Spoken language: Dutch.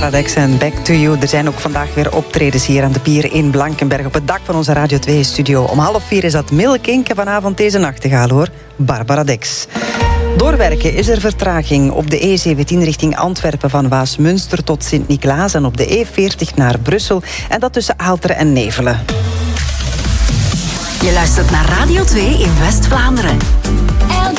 Barbara Dex en Back to You. Er zijn ook vandaag weer optredens hier aan de pier in Blankenberg op het dak van onze Radio 2-studio. Om 3:30 is dat Milkink en vanavond deze nachtegaal hoor, Barbara Dex. Doorwerken is er vertraging op de E17 richting Antwerpen van Waasmunster tot Sint-Niklaas en op de E40 naar Brussel en dat tussen Aalteren en Nevelen. Je luistert naar Radio 2 in West-Vlaanderen. Elke